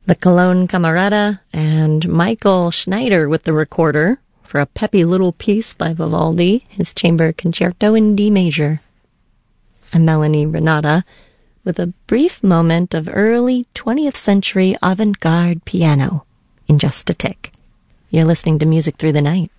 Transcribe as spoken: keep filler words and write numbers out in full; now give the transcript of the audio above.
the Cologne Camerata, and Michael Schneider with the recorder for a peppy little piece by Vivaldi, his Chamber Concerto in D major. I'm Melanie Renata with a brief moment of early twentieth century avant-garde piano in just a tick. You're listening to Music Through the Night.